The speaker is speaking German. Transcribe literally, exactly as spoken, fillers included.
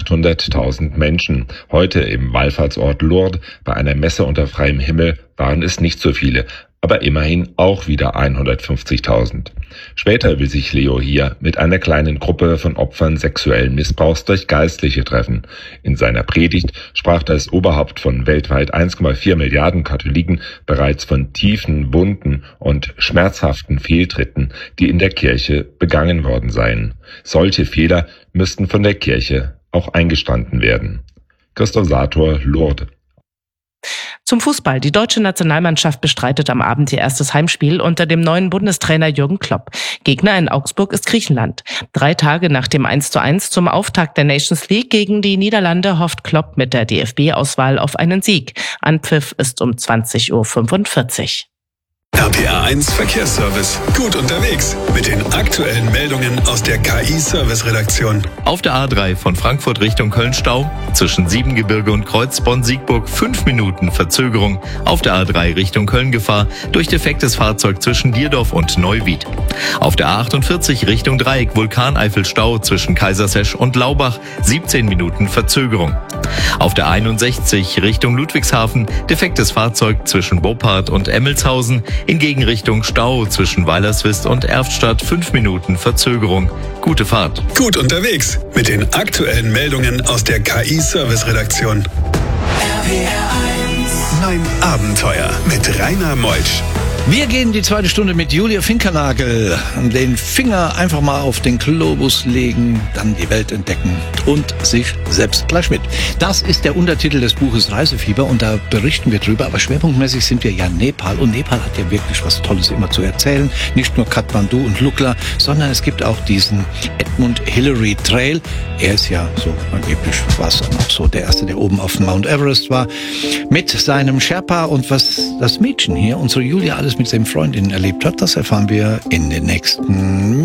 achthunderttausend Menschen. Heute im Wallfahrtsort Lourdes bei einer Messe unter freiem Himmel waren es nicht so viele, aber immerhin auch wieder hundertfünfzigtausend. Später will sich Leo hier mit einer kleinen Gruppe von Opfern sexuellen Missbrauchs durch Geistliche treffen. In seiner Predigt sprach das Oberhaupt von weltweit eins Komma vier Milliarden Katholiken bereits von tiefen Wunden und schmerzhaften Fehltritten, die in der Kirche begangen worden seien. Solche Fehler müssten von der Kirche auch eingestanden werden. Christoph Sator, Lourdes. Zum Fußball. Die deutsche Nationalmannschaft bestreitet am Abend ihr erstes Heimspiel unter dem neuen Bundestrainer Jürgen Klopp. Gegner in Augsburg ist Griechenland. Drei Tage nach dem eins zu eins zum Auftakt der Nations League gegen die Niederlande hofft Klopp mit der D F B-Auswahl auf einen Sieg. Anpfiff ist um zwanzig Uhr fünfundvierzig. R P R eins Verkehrsservice. Gut unterwegs mit den aktuellen Meldungen aus der K I-Service-Redaktion. Auf der A drei von Frankfurt Richtung Köln-Stau. Zwischen Siebengebirge und Kreuz Bonn-Siegburg fünf Minuten Verzögerung. Auf der A drei Richtung Köln-Gefahr durch defektes Fahrzeug zwischen Dierdorf und Neuwied. Auf der A achtundvierzig Richtung Dreieck Vulkaneifel-Stau zwischen Kaisersesch und Laubach siebzehn Minuten Verzögerung. Auf der einundsechzig Richtung Ludwigshafen defektes Fahrzeug zwischen Boppard und Emmelshausen. In Gegenrichtung Stau zwischen Weilerswist und Erftstadt fünf Minuten Verzögerung. Gute Fahrt. Gut unterwegs mit den aktuellen Meldungen aus der K I-Service-Redaktion. R P R eins. Mein Abenteuer mit Rainer Meutsch. Wir gehen die zweite Stunde mit Julia Finkernagel. Den Finger einfach mal auf den Globus legen, dann die Welt entdecken und sich selbst gleich mit. Das ist der Untertitel des Buches Reisefieber und da berichten wir drüber. Aber schwerpunktmäßig sind wir ja Nepal und Nepal hat ja wirklich was Tolles immer zu erzählen. Nicht nur Kathmandu und Lukla, sondern es gibt auch diesen Edmund Hillary Trail. Er ist ja so angeblich was noch so der Erste, der oben auf Mount Everest war. Mit seinem Sherpa und was das Mädchen hier, unsere Julia, alles mit seinen Freundinnen erlebt hat, das erfahren wir in den nächsten Minuten.